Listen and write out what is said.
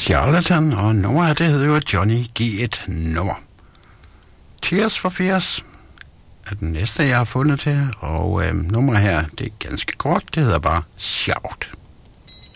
Charlatan, og nummeret det hedder jo Johnny, giv et nummer. Tears for Fears er den næste, jeg har fundet til, og nummer her, det er ganske kort, det hedder bare Shout.